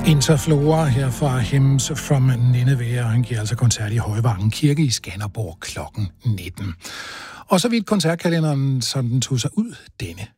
Interflora her fra Hymns from Nineveh, og han giver altså koncert i Højvangen Kirke i Skanderborg klokken 19. Og så vidt koncertkalenderen, som den tog sig ud denne